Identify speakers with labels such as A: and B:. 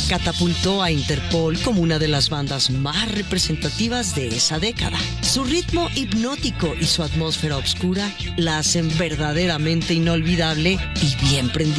A: catapultó a Interpol como una de las bandas más representativas de esa década. Su ritmo hipnótico y su atmósfera oscura la hacen verdaderamente inolvidable y bien prendida.